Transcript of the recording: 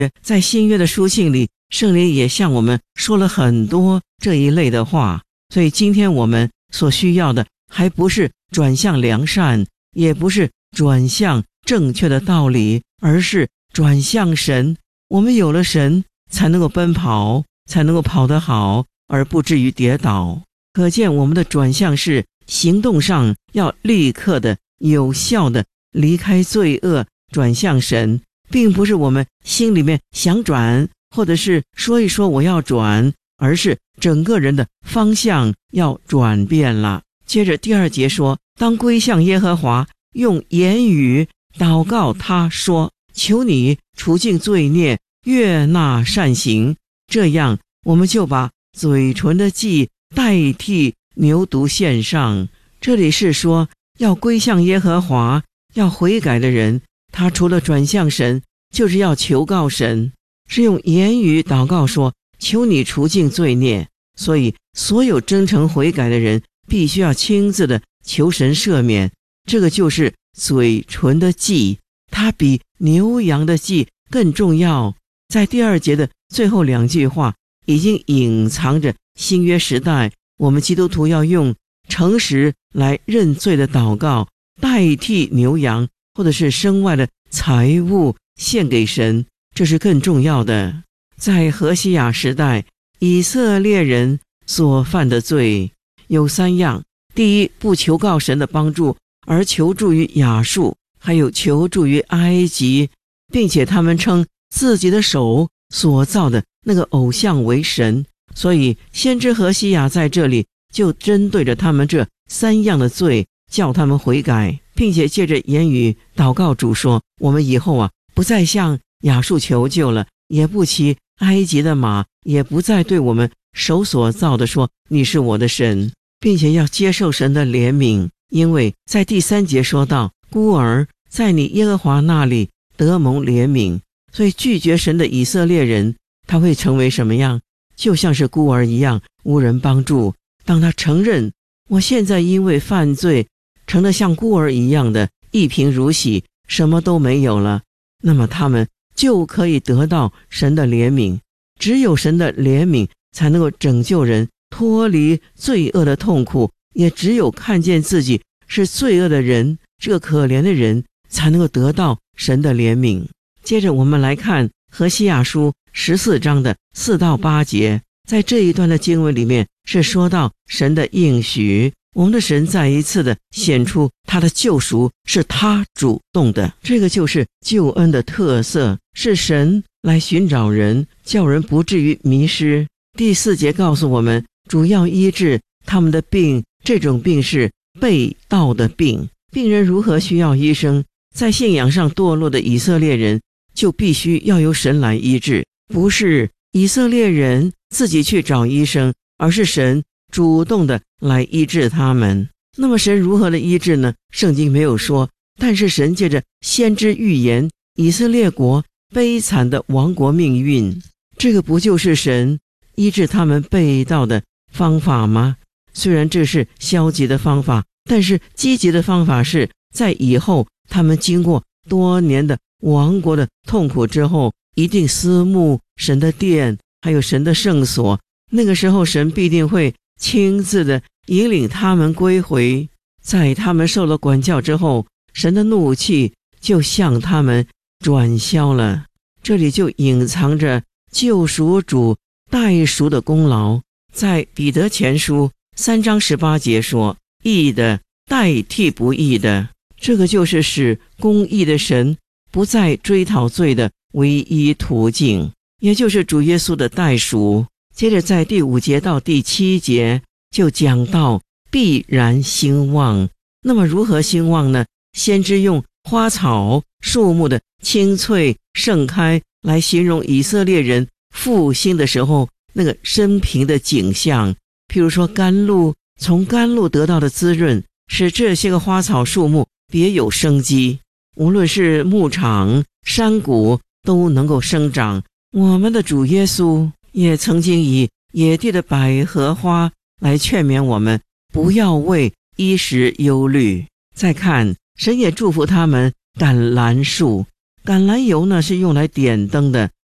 在新约的书信里，圣灵也向我们说了很多这一类的话。所以今天我们所需要的还不是转向良善，也不是转向正确的道理，而是转向神。我们有了神，才能够奔跑，才能够跑得好，而不至于跌倒。可见我们的转向是行动上要立刻的、有效的离开罪恶，转向神，并不是我们心里面想转，或者是说一说我要转，而是整个人的方向要转变了。接着第2节说，当归向耶和华，用言语祷告他说，求你除尽罪孽，悦纳善行。这样我们就把嘴唇的祭代替牛犊献上。这里是说要归向耶和华，要悔改的人，他除了转向神，就是要求告神，是用言语祷告说，求你除尽罪孽。所以所有真诚悔改的人必须要亲自的求神赦免，这个就是嘴唇的祭，它比牛羊的祭更重要。在第2节的最后2句话已经隐藏着新约时代我们基督徒要用诚实来认罪的祷告，代替牛羊或者是身外的财物献给神，这是更重要的。在何西亚时代，以色列人所犯的罪有3样：第一，不求告神的帮助，而求助于亚述，还有求助于埃及，并且他们称自己的手所造的那个偶像为神。所以先知何西亚在这里就针对着他们这3样的罪，叫他们悔改，并且借着言语祷告主说，我们以后不再向亚述求救了，也不骑埃及的马，也不再对我们手所造的说你是我的神，并且要接受神的怜悯。因为在第3节说到，孤儿在你耶和华那里得蒙怜悯。所以拒绝神的以色列人，他会成为什么样？就像是孤儿一样，无人帮助。当他承认我现在因为犯罪成了像孤儿一样的一贫如洗，什么都没有了，那么他们就可以得到神的怜悯。只有神的怜悯才能够拯救人脱离罪恶的痛苦，也只有看见自己是罪恶的人，这个可怜的人才能够得到神的怜悯。接着我们来看何西亚书14章的4到8节，在这一段的经文里面是说到神的应许，我们的神再一次的显出他的救赎是他主动的，这个就是救恩的特色，是神来寻找人，叫人不至于迷失。第4节告诉我们，主要医治他们的病，这种病是背道的病。病人如何需要医生？在信仰上堕落的以色列人就必须要由神来医治，不是以色列人自己去找医生，而是神主动的来医治他们。那么神如何的医治呢？圣经没有说，但是神借着先知预言以色列国悲惨的亡国命运，这个不就是神医治他们背道的方法吗？虽然这是消极的方法，但是积极的方法是在以后他们经过多年的亡国的痛苦之后，一定思慕神的殿，还有神的圣所，那个时候神必定会亲自的引领他们归回。在他们受了管教之后，神的怒气就向他们转消了。这里就隐藏着救赎主代赎的功劳。在彼得前书3章18节说，义的代替不义的，这个就是使公义的神不再追讨罪的唯一途径，也就是主耶稣的代赎。接着在第5节到第7节就讲到必然兴旺。那么如何兴旺呢？先知用花草树木的青翠盛开来形容以色列人复兴的时候那个生平的景象。譬如说甘露，从甘露得到的滋润使这些个花草树木别有生机，无论是牧场山谷都能够生长。我们的主耶稣也曾经以野地的百合花来劝勉我们不要为衣食忧虑。再看神也祝福他们橄榄树，橄榄油呢是用来点灯的，